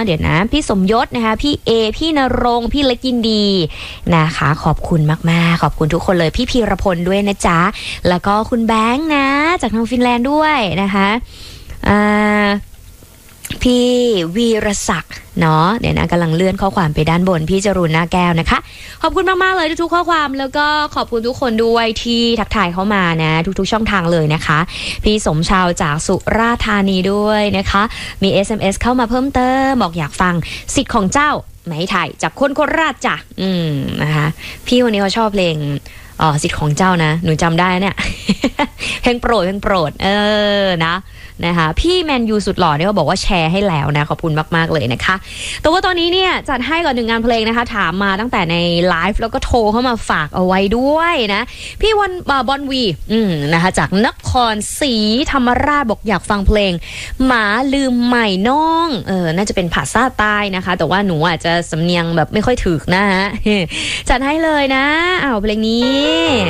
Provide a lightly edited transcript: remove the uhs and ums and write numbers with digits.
เดี๋ยวนะพี่สมยศนะคะพี่เอพี่นรงค์พี่เล็กยินดีนะคะขอบคุณมากๆขอบคุณทุกคนเลยพี่พีรพลด้วยนะจ๊ะแล้วก็คุณแบงค์นะจากทางฟินแลนด์ด้วยนะคะพี่วีรศักดิ์เนาะเดี๋ยวนะกำลังเลื่อนข้อความไปด้านบนพี่จรูนหน้าแก้วนะคะขอบคุณมากๆเลยทุกๆข้อความแล้วก็ขอบคุณทุกคนด้วยที่ทักทายเข้ามานะทุกๆช่องทางเลยนะคะพี่สมชาวจากสุราษฎร์ธานีด้วยนะคะมี SMS เข้ามาเพิ่มเติมบอกอยากฟังสิทธิ์ของเจ้าไหมไทยจากคนโคราชจ้ะนะคะพี่วันนี้เขาชอบเพลงสิทธิ์ของเจ้านะหนูจำได้เนี่ย เพลงโปรดนะคะพี่แมนยูสุดหล่อเนี่ยเขาบอกว่าแชร์ให้แล้วนะขอบคุณมากๆเลยนะคะแต่ว่าตอนนี้เนี่ยจัดให้ก่อนหนึ่งงานเพลงนะคะถามมาตั้งแต่ในไลฟ์แล้วก็โทรเข้ามาฝากเอาไว้ด้วยนะพี่วันบอนวีนะคะจากนครศรีธรรมราชบอกอยากฟังเพลงหมาลืมใหม่น้องน่าจะเป็นภาษาใต้นะคะแต่ว่าหนูอาจจะสำเนียงแบบไม่ค่อยถึกนะฮะจัดให้เลยนะเพลงนี้